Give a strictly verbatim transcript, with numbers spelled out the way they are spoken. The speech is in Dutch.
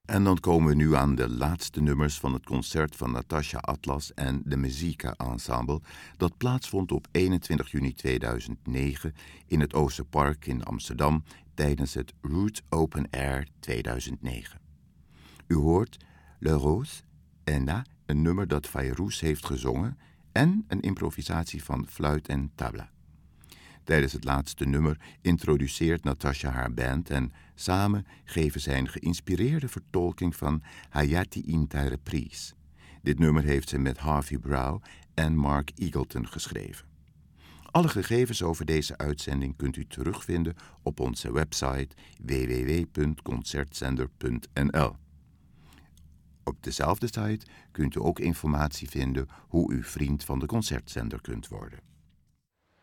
En dan komen we nu aan de laatste nummers van het concert van Natasha Atlas en de Muzika Ensemble, dat plaatsvond op eenentwintig juni tweeduizend negen in het Oosterpark in Amsterdam tijdens het Root Open Air tweeduizend negen. U hoort Le Rose Enna, een nummer dat Fayrouz heeft gezongen, en een improvisatie van fluit en tabla. Tijdens het laatste nummer introduceert Natasha haar band en samen geven zij een geïnspireerde vertolking van Hayati Inta Reprise. Dit nummer heeft ze met Harvey Brow en Mark Eagleton geschreven. Alle gegevens over deze uitzending kunt u terugvinden op onze website w w w punt concertzender punt n l. Op dezelfde site kunt u ook informatie vinden hoe u vriend van de concertzender kunt worden.